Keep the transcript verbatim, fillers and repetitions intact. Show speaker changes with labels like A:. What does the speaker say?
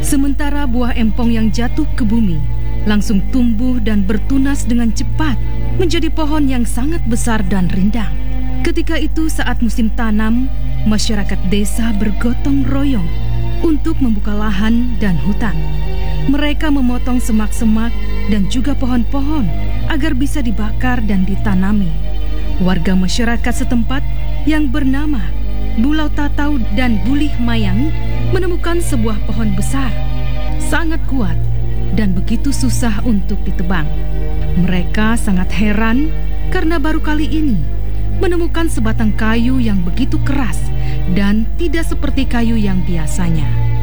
A: Sementara buah empong yang jatuh ke bumi langsung tumbuh dan bertunas dengan cepat menjadi pohon yang sangat besar dan rindang. Ketika itu saat musim tanam, masyarakat desa bergotong royong untuk membuka lahan dan hutan. Mereka memotong semak-semak dan juga pohon-pohon agar bisa dibakar dan ditanami. Warga masyarakat setempat yang bernama Bulau Tatau dan Bulih Mayang menemukan sebuah pohon besar, sangat kuat dan begitu susah untuk ditebang. Mereka sangat heran karena baru kali ini menemukan sebatang kayu yang begitu keras dan tidak seperti kayu yang biasanya.